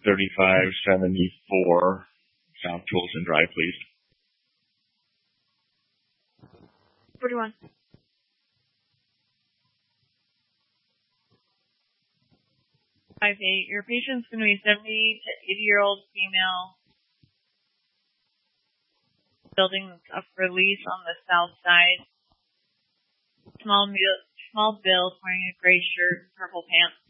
3574 South Tolson Drive, please. 41. Your patient's going to be 70 to 80-year-old female. Building of release on the south side. Small build, wearing a gray shirt, purple pants.